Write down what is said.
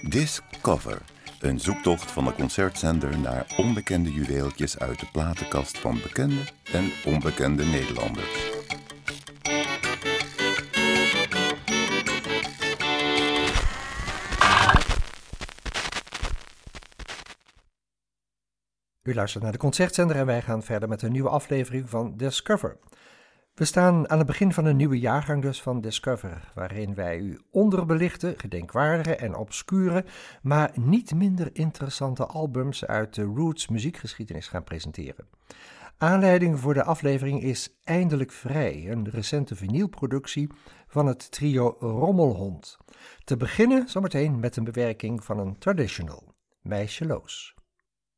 Discover, een zoektocht van de concertzender naar onbekende juweeltjes uit de platenkast van bekende en onbekende Nederlanders. U luistert naar de Concertzender en wij gaan verder met een nieuwe aflevering van Discover. We staan aan het begin van een nieuwe jaargang dus van Discover, waarin wij u onderbelichte, gedenkwaardige en obscure, maar niet minder interessante albums uit de roots muziekgeschiedenis gaan presenteren. Aanleiding voor de aflevering is Eindelijk Vrij, een recente vinylproductie van het trio Rommelhond. Te beginnen zometeen met een bewerking van een traditional, Meisje Loos.